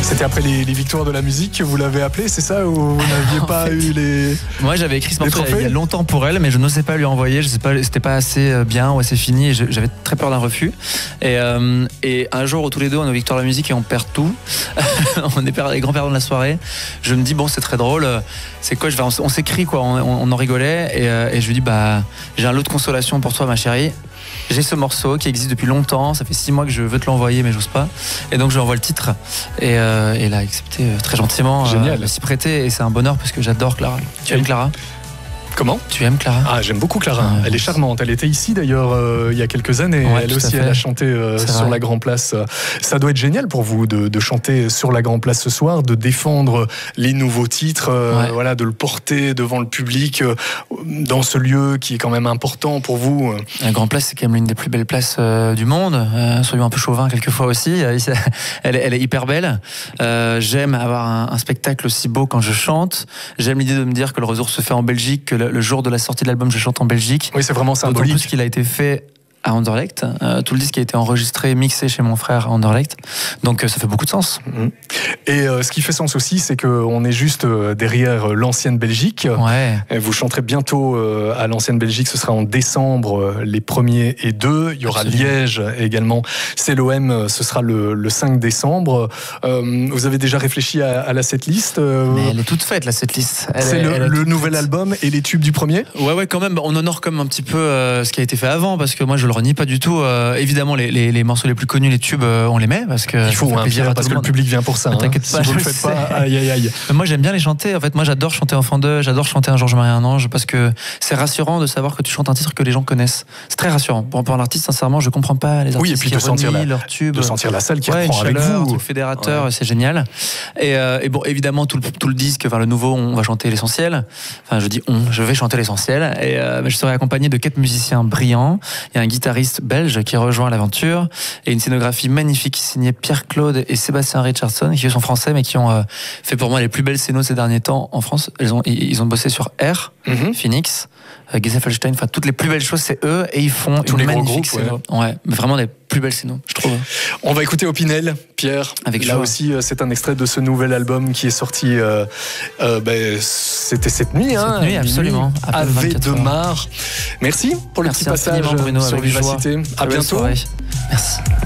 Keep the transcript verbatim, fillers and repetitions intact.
C'était après les, les victoires de la musique que vous l'avez appelé, c'est ça, ou vous n'aviez pas fait, eu les... Moi j'avais écrit ce les morceau il y a longtemps pour elle, mais je n'osais pas lui envoyer, je sais pas, c'était pas assez bien ou assez fini, et je, j'avais très peur d'un refus. Et, euh, et un jour où tous les deux on est aux victoires de la musique et on perd tout, on est les grands perdants de la soirée, je me dis bon c'est très drôle, c'est quoi, je vais, on, on s'écrit quoi, on, on en rigolait, et, euh, et je lui dis bah j'ai un lot de consolation pour toi ma chérie. J'ai ce morceau qui existe depuis longtemps, ça fait six mois que je veux te l'envoyer mais j'ose pas, et donc je lui envoie le titre et, euh, et elle a accepté très gentiment. Génial. Euh, s'y prêter, et c'est un bonheur parce que j'adore Clara. Tu aimes Clara ? Comment ? Tu aimes Clara ? Ah, j'aime beaucoup Clara. Ouais, elle est charmante. Elle était ici d'ailleurs euh, il y a quelques années. Ouais, elle aussi, elle a chanté euh, sur vrai. la Grand Place. Ça doit être génial pour vous de, de chanter sur la Grand Place ce soir, de défendre les nouveaux titres, euh, ouais. voilà, de le porter devant le public euh, dans ce lieu qui est quand même important pour vous. La Grand Place, c'est quand même l'une des plus belles places euh, du monde. Euh, soyons un peu chauvins quelquefois aussi. Euh, elle, elle est hyper belle. Euh, j'aime avoir un, un spectacle aussi beau quand je chante. J'aime l'idée de me dire que le retour se fait en Belgique, que le, le jour de la sortie de l'album, je chante en Belgique. Oui, c'est vraiment symbolique. D'autant plus qu'il a été fait à Anderlecht. Euh, tout le disque a été enregistré, mixé chez mon frère à Anderlecht. Donc euh, ça fait beaucoup de sens. Mmh. Et euh, ce qui fait sens aussi, c'est qu'on est juste euh, derrière euh, l'ancienne Belgique. Ouais. Et vous chanterez bientôt euh, à l'ancienne Belgique, ce sera en décembre, euh, les premiers et deux. Il y aura Absolument. Liège également. C'est l'O M, ce sera le, le cinq décembre. Euh, vous avez déjà réfléchi à, à la setlist euh... Mais elle est toute faite, la setlist. Elle c'est est, le, elle le nouvel album et les tubes du premier ? Ouais, ouais, quand même. On honore comme un petit peu euh, ce qui a été fait avant, parce que moi, je le renie pas du tout. Euh, évidemment, les, les, les morceaux les plus connus, les tubes, euh, on les met parce que il faut un plaisir Pierre, parce que le public vient pour ça. Hein. T'inquiète si pas, vous le faites pas, aïe aïe aïe. Mais moi, j'aime bien les chanter. En fait, moi, j'adore chanter Enfant d'eux, j'adore chanter Un jour je marie un ange, parce que c'est rassurant de savoir que tu chantes un titre que les gens connaissent. C'est très rassurant. Pour, pour un artiste, sincèrement, je comprends pas les artistes oui, et puis qui de sentir la, leur tube, de sentir la salle qui ouais, reprend avec chaleur, vous. Un truc fédérateur, ouais. C'est génial. Et, euh, et bon, évidemment, tout le, tout le disque, enfin le nouveau, on va chanter l'essentiel. Enfin, je dis on, je vais chanter l'essentiel. Et euh, je serai accompagné de quatre musiciens brillants. Il y a un guitariste belge qui rejoint l'aventure et une scénographie magnifique signée Pierre-Claude et Sébastien Richardson, qui sont français mais qui ont euh, fait pour moi les plus belles scénos ces derniers temps en France. Ils ont, ils ont bossé sur R, mm-hmm. Phoenix, euh, Gezelfelstein, enfin toutes les plus belles choses c'est eux, et ils font tous une les magnifique gros groupes, scéno. Ouais. ouais, mais vraiment des plus belles scénos, je trouve. On va écouter Opinel, Pierre. Avec Là joie. aussi, c'est un extrait de ce nouvel album qui est sorti. Euh, euh, ben, c'était cette nuit, cette hein, nuit, absolument. Ave de Mar. Merci pour le Merci petit passage Bruno, sur Vivacité. À bientôt. Merci.